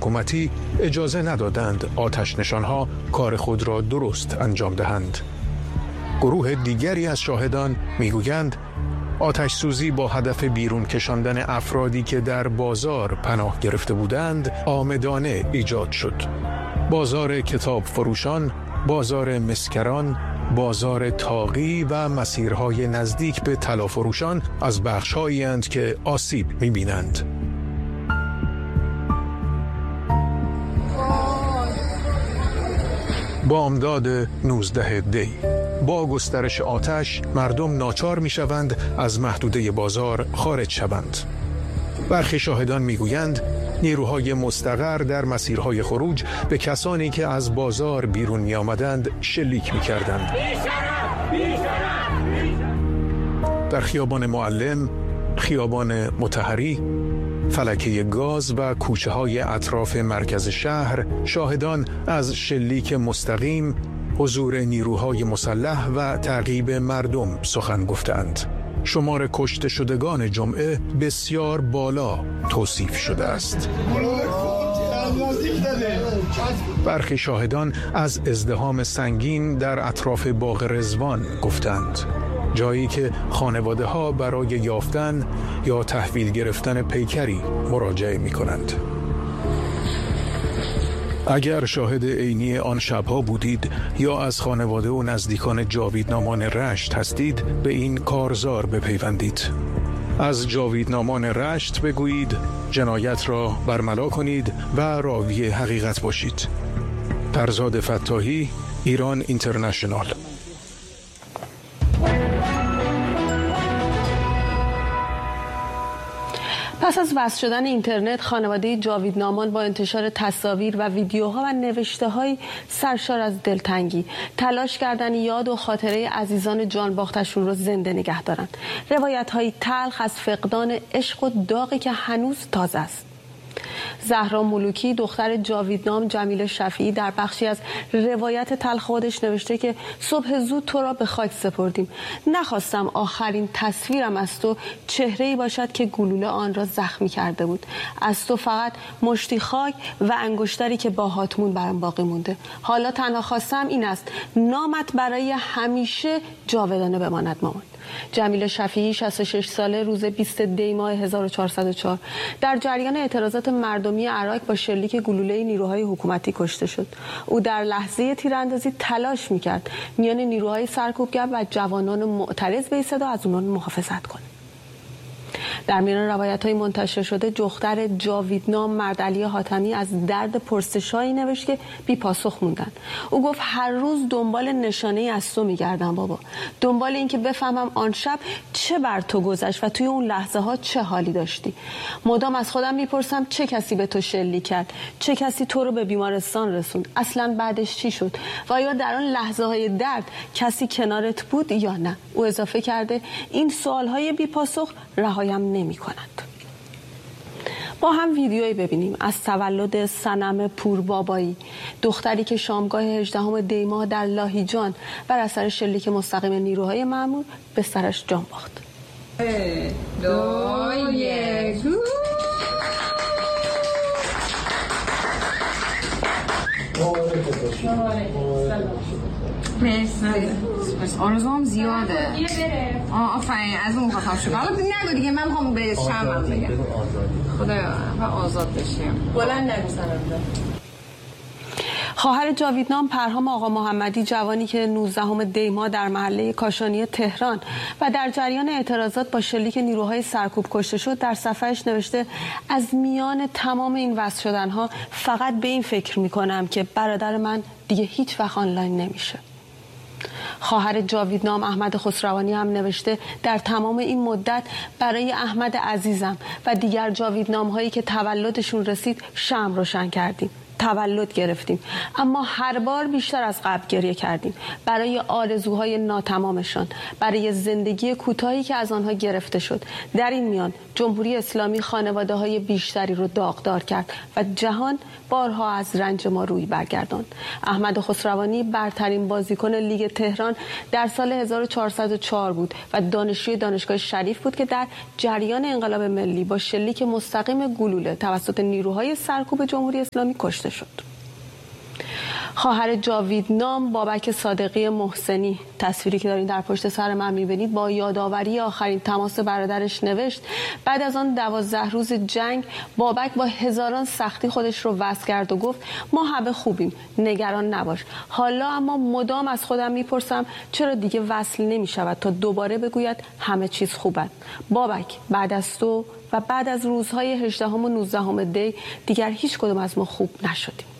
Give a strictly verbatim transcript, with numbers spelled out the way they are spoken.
حکومتی اجازه ندادند آتش نشانها کار خود را درست انجام دهند. گروه دیگری از شاهدان میگویند آتش سوزی با هدف بیرون کشاندن افرادی که در بازار پناه گرفته بودند عامدانه ایجاد شد. بازار کتاب فروشان، بازار مسکران، بازار تاقی و مسیرهای نزدیک به طلا فروشان از بخش‌هایی اند که آسیب می‌بینند. بامداد نوزده دی با گسترش آتش مردم ناچار می‌شوند از محدوده بازار خارج شوند. برخی شاهدان می‌گویند نیروهای مستقر در مسیرهای خروج به کسانی که از بازار بیرون می آمدند شلیک می کردند. در خیابان معلم، خیابان مطهری، فلکه گاز و کوچه های اطراف مرکز شهر شاهدان از شلیک مستقیم، حضور نیروهای مسلح و تعقیب مردم سخن گفتند. شمار کشته شدگان جمعه بسیار بالا توصیف شده است. برخی شاهدان از ازدحام سنگین در اطراف باغ رضوان گفتند، جایی که خانواده ها برای یافتن یا تحویل گرفتن پیکری مراجعه می کنند. اگر شاهد عینی آن شبها بودید یا از خانواده و نزدیکان جاویدنامان رشت هستید، به این کارزار بپیوندید. از جاویدنامان رشت بگویید جنایت را برملا کنید و راوی حقیقت باشید. فرزاد فتاحی، ایران اینترنشنال. پس از وصل شدن اینترنت، خانواده جاویدنامان با انتشار تصاویر و ویدیوها و نوشته‌های سرشار از دلتنگی تلاش کردن یاد و خاطره عزیزان جان باختشون رو زنده نگه دارن. روایت‌های تلخ از فقدان عشق و داغی که هنوز تازه است. زهرا ملوکی، دختر جاویدنام جمیل شفیعی، در بخشی از روایت تلخ خودش نوشته که صبح زود تو را به خاک سپردیم. نخواستم آخرین تصویرم از تو چهره‌ای باشد که گلوله آن را زخمی کرده بود. از تو فقط مشتی خاک و انگشتری که با هاتمون برام باقی مونده. حالا تنها خواستم این است نامت برای همیشه جاودانه بماند مامان. جمیل شفیعی، شصت و شش ساله، روز بیست دی ماه هزار و چهارصد و چهار در جریان اعتراضات مردمی عراق با شلیک گلوله نیروهای حکومتی کشته شد. او در لحظه تیراندازی تلاش میکرد میان نیروهای سرکوبگر و جوانان معترض بایستد و از اونان محافظت کنه. در میان روایت‌های منتشر شده، دختر جاویدنام مردعلی حاتمی از درد پرسش‌هایی نوشت که بی پاسخ موندن. او گفت هر روز دنبال نشانه‌ای از تو می‌گردم بابا، دنبال این که بفهمم آن شب چه بر تو گذشت و توی اون لحظه ها چه حالی داشتی. مدام از خودم میپرسم چه کسی به تو شلیک کرد، چه کسی تو رو به بیمارستان رسوند، اصلاً بعدش چی شد و آیا در آن لحظه‌های درد کسی کنارت بود یا نه. او اضافه کرده این سوال‌های بی پاسخ رهایم نمی کنند. با هم ویدیویی ببینیم از تولد صنم پوربابایی، دختری که شامگاه هجدهم دی ماه در لاهیجان بر اثر شلیک مستقیم نیروهای مأمور به سرش جان باخت. دو یک مرسی. آرزوام زیاده. آه آفرین، از اون خواستم شد. حالا نگو دیگه، من میخوام به شرمم بگم. خدایا و آزاد بشیم. بلند نگو سنم. خواهر جاویدنام پرهام آقا محمدی، جوانی که نوزدهم دی ماه در محله کاشانی تهران و در جریان اعتراضات با شلیک نیروهای سرکوب کشته شد، در صفحه‌اش نوشته از میان تمام این وصل شدنها فقط به این فکر میکنم که برادر من دیگه هیچ وقت آنلاین نمیشه. خواهر جاویدنام احمد خسروانی هم نوشته در تمام این مدت برای احمد عزیزم و دیگر جاویدنام هایی که تولدشون رسید شمع روشن کردیم، تولد گرفتیم، اما هر بار بیشتر از قبل گریه کردیم برای آرزوهای ناتمامشان، برای زندگی کوتاهی که از آنها گرفته شد. در این میان جمهوری اسلامی خانواده های بیشتری رو داغدار کرد و جهان بارها از رنج ما روی برگرداند. احمد خسروانی برترین بازیکن لیگ تهران در سال هزار و چهارصد و چهار بود و دانشجوی دانشگاه شریف بود که در جریان انقلاب ملی با شلیک مستقیم گلوله توسط نیروهای سرکوب جمهوری اسلامی کشته شد. خواهر جاویدنام بابک صادقی محسنی، تصویری که دارین در پشت سر من میبینید، با یادآوری آخرین تماس برادرش نوشت: بعد از آن دوازده روز جنگ بابک با هزاران سختی خودش رو وصل کرد و گفت ما همه خوبیم، نگران نباش. حالا اما مدام از خودم میپرسم چرا دیگه وصل نمیشود تا دوباره بگوید همه چیز خوبه. بابک، بعد از تو و بعد از روزهای هجدهم و نوزدهم دی دیگر هیچ کدوم از ما خوب نشدیم.